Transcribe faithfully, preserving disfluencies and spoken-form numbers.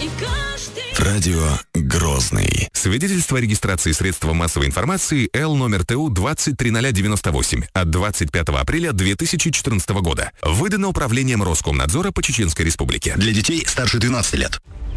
Радио Грозный. Свидетельство о регистрации средства массовой информации Л номер Т У двадцать три ноль девяносто восемь от двадцать пятого апреля две тысячи четырнадцатого года. Выдано Управлением Роскомнадзора по Чеченской Республике. Для детей старше двенадцати лет.